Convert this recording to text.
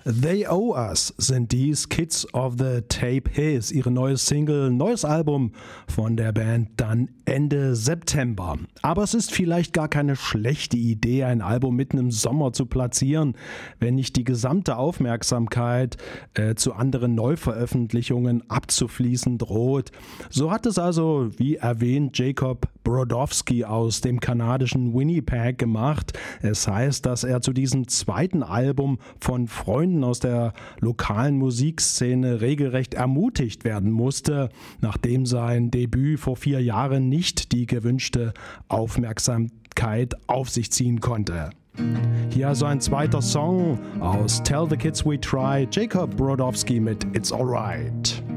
They Owe Us sind dies, Kids of the Tape Hiss, ihre neue Single, neues Album von der Band dann Ende September. Aber es ist vielleicht gar keine schlechte Idee, ein Album mitten im Sommer zu platzieren, wenn nicht die gesamte Aufmerksamkeit zu anderen Neuveröffentlichungen abzufließen droht. So hat es also, wie erwähnt, Jacob Brodowski aus dem kanadischen Winnipeg gemacht. Es heißt, dass er zu diesem zweiten Album von Freunden aus der lokalen Musikszene regelrecht ermutigt werden musste, nachdem sein Debüt vor 4 Jahren nicht die gewünschte Aufmerksamkeit auf sich ziehen konnte. Hier also ein zweiter Song aus Tell the Kids We Try, Jacob Brodowski mit It's Alright.